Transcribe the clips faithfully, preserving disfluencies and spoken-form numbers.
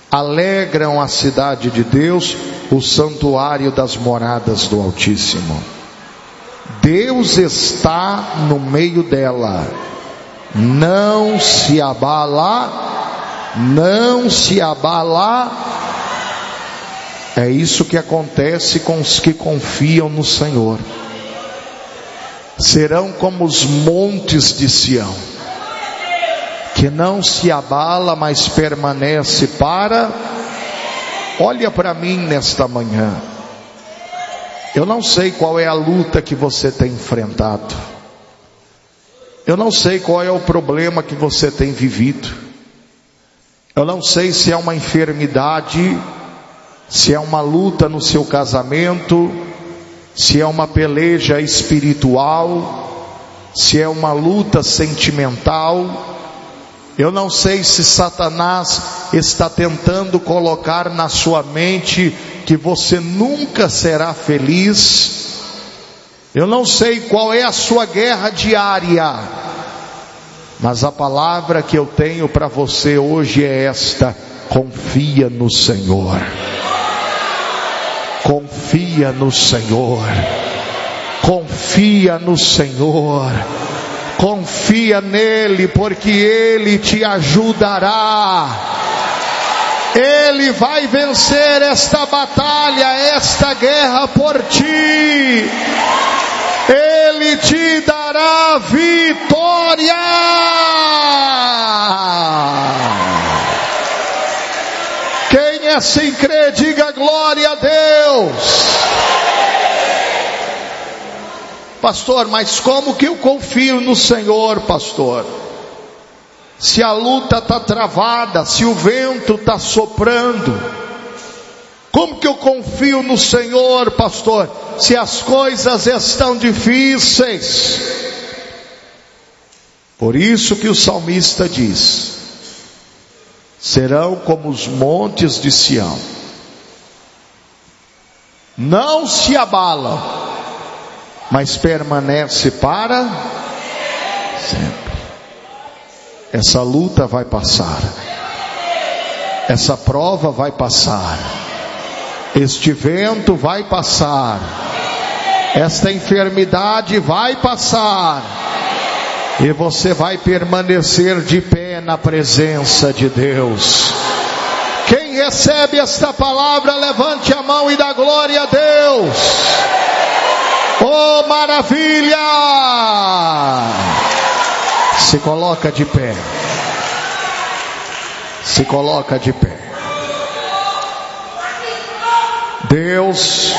alegram a cidade de Deus, o santuário das moradas do Altíssimo. Deus está no meio dela, não se abala, não se abala. É isso que acontece com os que confiam no Senhor. Serão como os montes de Sião, que não se abala, mas permanece para... Olha para mim nesta manhã. Eu não sei qual é a luta que você tem enfrentado. Eu não sei qual é o problema que você tem vivido. Eu não sei se é uma enfermidade, se é uma luta no seu casamento, se é uma peleja espiritual, se é uma luta sentimental. Eu não sei se Satanás está tentando colocar na sua mente que você nunca será feliz. Eu não sei qual é a sua guerra diária, mas a palavra que eu tenho para você hoje é esta: confia no Senhor. Confia no Senhor. Confia no Senhor. Confia nele, porque ele te ajudará. Ele vai vencer esta batalha, esta guerra por ti. Ele te dará vitória. Quem assim crê, diga glória a Deus. Pastor, mas como que eu confio no Senhor, pastor? Se a luta está travada, se o vento está soprando, como que eu confio no Senhor, pastor, se as coisas estão difíceis? Por isso que o salmista diz: serão como os montes de Sião, não se abalam, mas permanece para sempre. Essa luta vai passar, essa prova vai passar, este vento vai passar, esta enfermidade vai passar, e você vai permanecer de pé na presença de Deus. Quem recebe esta palavra, levante a mão e dá glória a Deus. Oh, maravilha! Se coloca de pé. Se coloca de pé. Deus,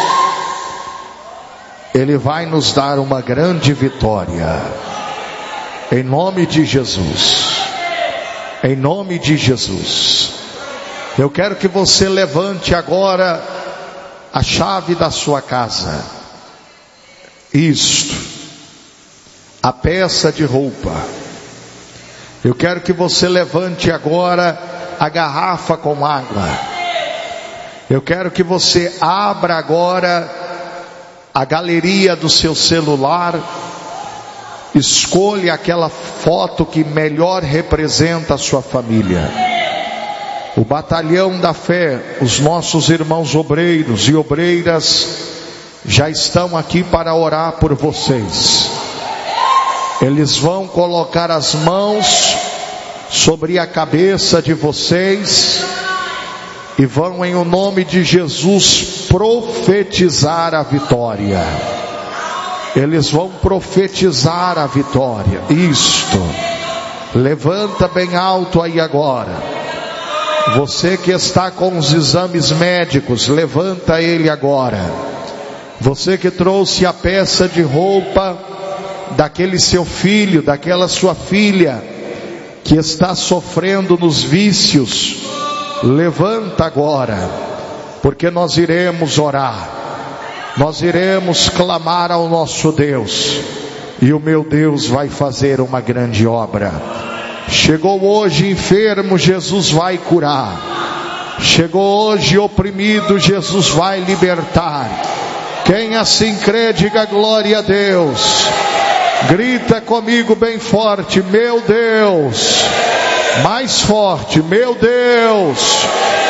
Ele vai nos dar uma grande vitória. Em nome de Jesus. Em nome de Jesus. Eu quero que você levante agora a chave da sua casa. Isto, a peça de roupa. Eu quero que você levante agora a garrafa com água. Eu quero que você abra agora a galeria do seu celular. Escolha aquela foto que melhor representa a sua família. O batalhão da fé, os nossos irmãos obreiros e obreiras já estão aqui para orar por vocês. Eles vão colocar as mãos sobre a cabeça de vocês e vão, em o nome de Jesus, profetizar a vitória. Eles vão profetizar a vitória. Isto. Levanta bem alto aí agora. Você que está com os exames médicos, levanta ele agora. Você que trouxe a peça de roupa daquele seu filho, daquela sua filha que está sofrendo nos vícios, levanta agora, porque nós iremos orar, nós iremos clamar ao nosso Deus, e o meu Deus vai fazer uma grande obra. Chegou hoje enfermo, Jesus vai curar. Chegou hoje oprimido, Jesus vai libertar. Quem assim crê, diga glória a Deus. Grita comigo bem forte: meu Deus. Mais forte: meu Deus.